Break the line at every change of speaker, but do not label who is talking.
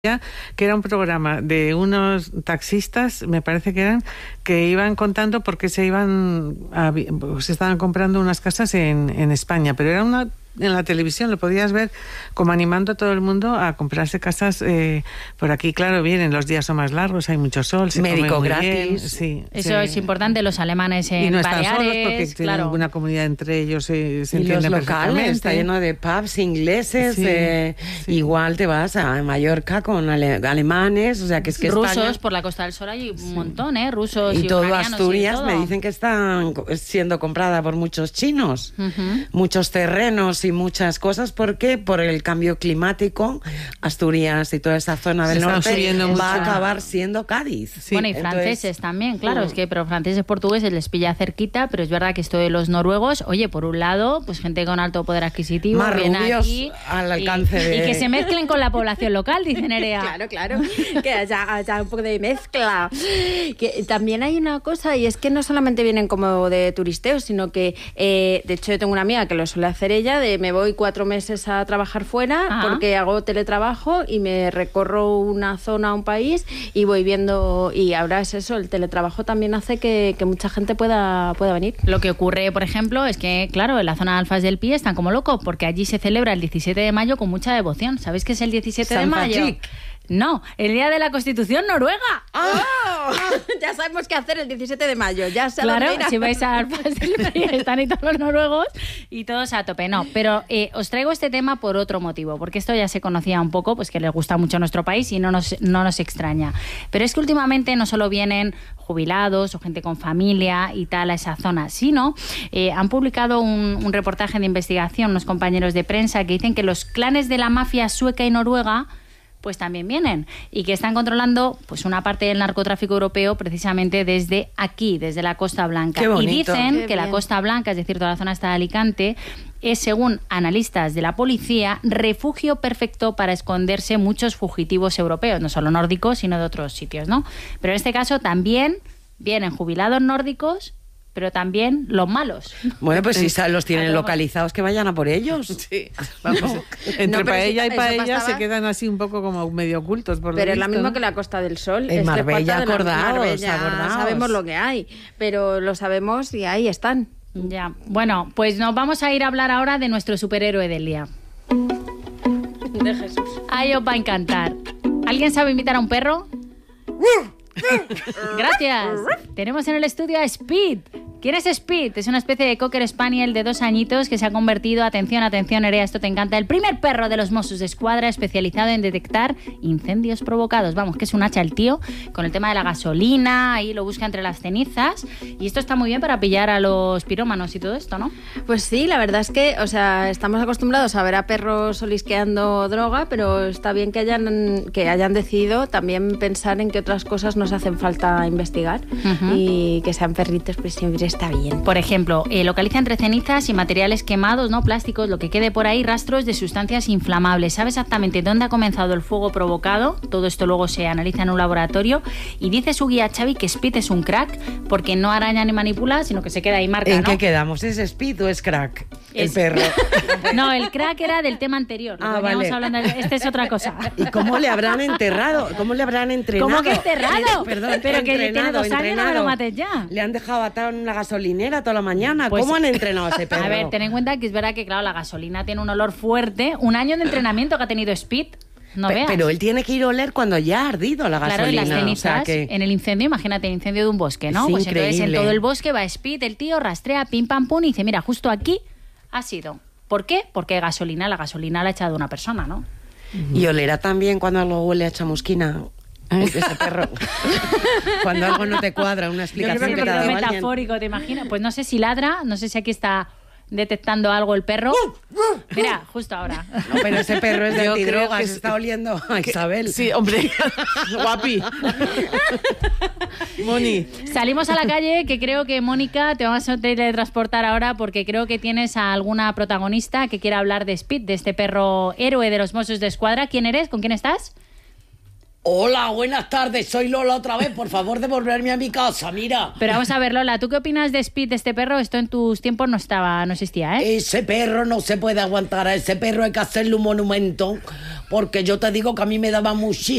que era un programa de unos taxistas, me parece que eran, que iban contando por qué se estaban comprando unas casas en España, pero era en la televisión, lo podías ver como animando a todo el mundo a comprarse casas por aquí. Claro, vienen, los días son más largos, hay mucho sol, se
médico
come muy
gratis.
Bien, sí,
eso es importante, los alemanes en
y no
Baleares,
están solos porque tienen una comunidad entre ellos, se
y los locales, está lleno de pubs ingleses,
sí.
Igual te vas a Mallorca con alemanes, o sea que es que
rusos,
España,
por la Costa del Sol hay un montón, rusos
y todo
ucranianos
Asturias
y todo.
me dicen que están siendo comprada por muchos chinos, muchos terrenos y muchas cosas, porque por el cambio climático Asturias y toda esa zona del norte va a acabar siendo Cádiz.
Sí. Bueno, y franceses también, claro, es que pero franceses, portugueses les pilla cerquita, pero es verdad que esto de los noruegos, oye, por un lado, pues gente con alto poder adquisitivo,
más rubios
aquí
al alcance
y que se mezclen con la población local, dice Nerea.
Claro, que haya un poco de mezcla. Que también hay una cosa, y es que no solamente vienen como de turisteo, sino que, de hecho, yo tengo una amiga que lo suele hacer ella, de me voy 4 meses a trabajar fuera porque hago teletrabajo y me recorro una zona, un país, y voy viendo, y ahora es eso, el teletrabajo también hace que mucha gente pueda venir.
Lo que ocurre, por ejemplo, es que, claro, en la zona de Alfas del Pi están como locos, porque allí se celebra el 17 de mayo con mucha devoción. ¿Sabéis qué es el 17 de mayo? No, el día de la Constitución noruega.
¡Oh! Ya sabemos qué hacer el 17 de mayo. Ya se
claro, si vais a Alfas del Pi están y todos los noruegos y todos a tope. No, pero os traigo este tema por otro motivo, porque esto ya se conocía un poco, pues que les gusta mucho nuestro país y no nos extraña. Pero es que últimamente no solo vienen jubilados o gente con familia y tal a esa zona, sino han publicado un reportaje de investigación unos compañeros de prensa que dicen que los clanes de la mafia sueca y noruega pues también vienen y que están controlando pues una parte del narcotráfico europeo precisamente desde aquí, desde la Costa Blanca.
Qué bonito.
Y dicen
Qué
que
bien.
la Costa Blanca, es decir, toda la zona hasta Alicante, es, según analistas de la policía, refugio perfecto para esconderse muchos fugitivos europeos, no solo nórdicos, sino de otros sitios, ¿no? Pero en este caso también vienen jubilados nórdicos, pero también los malos.
Bueno, pues si los tienen localizados, que vayan a por ellos.
Sí, vamos, entre paella y
eso
paella
pasaba.
se quedan así un poco como medio ocultos por
Pero
lo
es la
visto,
misma
¿no?
que la Costa del Sol.
En
Es que
Marbella,
falta de
acordaos,
Marbella.
acordaos.
Sabemos lo que hay, pero lo sabemos y ahí están.
Ya, bueno, pues nos vamos a ir a hablar ahora de nuestro superhéroe del día.
De Jesús.
Ahí os va a encantar. ¿Alguien sabe imitar a un perro? Gracias. Tenemos en el estudio a Speed. ¿Quién es Speed? Es una especie de Cocker Spaniel de 2 añitos que se ha convertido, atención, Nerea, esto te encanta, el primer perro de los Mossos d'Esquadra especializado en detectar incendios provocados. Vamos, que es un hacha el tío, con el tema de la gasolina, ahí lo busca entre las cenizas. Y esto está muy bien para pillar a los pirómanos y todo esto, ¿no?
Pues sí, la verdad es que, o sea, estamos acostumbrados a ver a perros olisqueando droga, pero está bien que hayan decidido también pensar en qué otras cosas nos hacen falta investigar y que sean perritos, pues siempre está bien.
Por ejemplo, localiza entre cenizas y materiales quemados, no plásticos, lo que quede por ahí, rastros de sustancias inflamables. Sabe exactamente dónde ha comenzado el fuego provocado. Todo esto luego se analiza en un laboratorio. Y dice su guía Xavi que Speed es un crack porque no araña ni manipula, sino que se queda ahí marca,
¿En
¿no?
qué quedamos? ¿Es Speed o es Crack? El perro.
No, el crack era del tema anterior. Lo que veníamos hablando, este es otra cosa.
¿Y cómo le habrán enterrado? ¿Cómo le habrán entrenado?
¿Cómo que enterrado?
Perdón,
pero que tiene 2 años, no me lo mates ya.
Le han dejado atado en una gasolinera toda la mañana.
Pues,
¿cómo han entrenado a ese perro?
A ver, ten en cuenta que es verdad que, claro, la gasolina tiene un olor fuerte. 1 año de entrenamiento que ha tenido Speed. No veas.
Pero él tiene que ir a oler cuando ya ha ardido la gasolina.
Claro, en las cenizas,
o sea que...
en el incendio, imagínate, el incendio de un bosque, ¿no?
Es
Pues entonces en
increíble.
todo el bosque va Speed, el tío rastrea, pim pam pum, y dice, mira, justo aquí ha sido. ¿Por qué? Porque hay gasolina, la gasolina la ha echado una persona, ¿no?
Y olerá también cuando algo huele a chamusquina. Ese perro. Cuando algo no te cuadra, una explicación que te ha dado alguien.
Metafórico, ¿te imaginas? Pues no sé si ladra, no sé si aquí está detectando algo el perro. Mira, justo ahora.
No, pero ese perro es de
Yo creo
antidrogas,
que
se está oliendo a Isabel.
Sí, hombre, guapi. Moni.
Salimos a la calle, que creo que, Mónica, te vamos a teletransportar ahora porque creo que tienes a alguna protagonista que quiera hablar de Speed, de este perro héroe de los Mossos d'Esquadra. ¿Quién eres? ¿Con quién estás?
Hola, buenas tardes, soy Lola otra vez, por favor devolverme a mi casa, mira.
Pero vamos a ver, Lola, ¿tú qué opinas de Speed, de este perro? Esto en tus tiempos no existía, ¿eh?
Ese perro no se puede aguantar, a ese perro hay que hacerle un monumento, porque yo te digo que a mí me daba muchísimo